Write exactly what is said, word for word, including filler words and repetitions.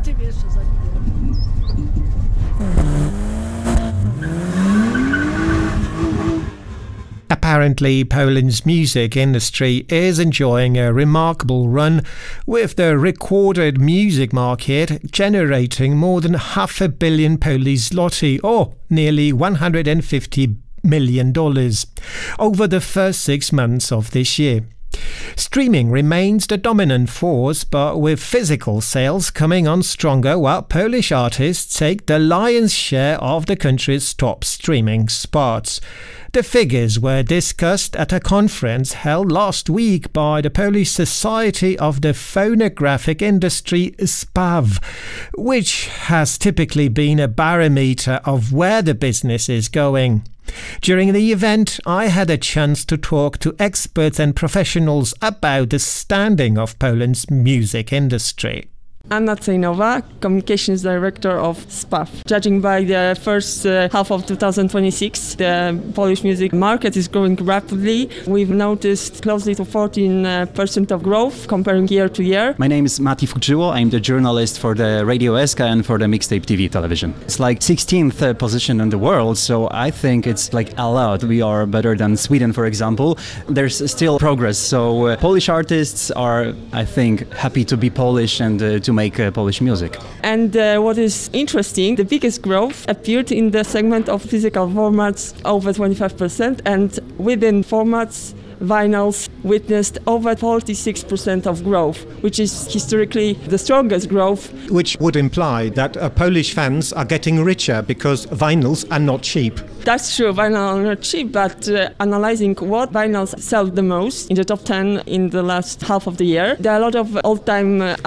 ty wiesz, co za chwilę. Apparently, Poland's music industry is enjoying a remarkable run, with the recorded music market generating more than half a billion Polish zloty, or nearly one hundred fifty million dollars, over the first six months of this year. Streaming remains the dominant force, but with physical sales coming on stronger, while Polish artists take the lion's share of the country's top streaming spots. The figures were discussed at a conference held last week by the Polish Society of the Phonographic Industry, S P A W, which has typically been a barometer of where the business is going. During the event, I had a chance to talk to experts and professionals about the standing of Poland's music industry. Anna Cejnowa, Communications Director of S P A W. Judging by the first uh, half of two thousand twenty-six, the Polish music market is growing rapidly. We've noticed closely to fourteen percent of growth comparing year to year. My name is Mati Fuczyło. I'm the journalist for the Radio S K and for the Mixtape T V television. It's like sixteenth uh, position in the world, so I think it's like a lot. We are better than Sweden, for example. There's still progress, so uh, Polish artists are, I think, happy to be Polish and uh, to make uh, Polish music. And uh, what is interesting, the biggest growth appeared in the segment of physical formats, over twenty-five percent, and within formats, vinyls witnessed over forty-six percent of growth, which is historically the strongest growth. Which would imply that uh, Polish fans are getting richer because vinyls are not cheap. That's true, vinyls are not cheap, but uh, analyzing what vinyls sell the most in the top ten in the last half of the year, there are a lot of old-time uh,